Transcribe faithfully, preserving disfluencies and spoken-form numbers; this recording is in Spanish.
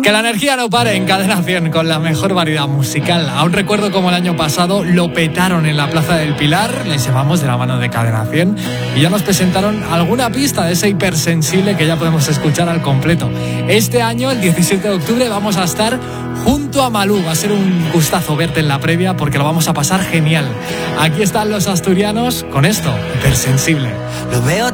Que la energía no pare en Cadena cien con la mejor variedad musical. Aún recuerdo como el año pasado lo petaron en la Plaza del Pilar, les llevamos de la mano de Cadena cien y ya nos presentaron alguna pista de ese hipersensible que ya podemos escuchar al completo. Este año, el diecisiete de octubre, vamos a estar junto a Malú. Va a ser un gustazo verte en la previa porque lo vamos a pasar genial. Aquí están los asturianos con esto, hipersensible. Lo veo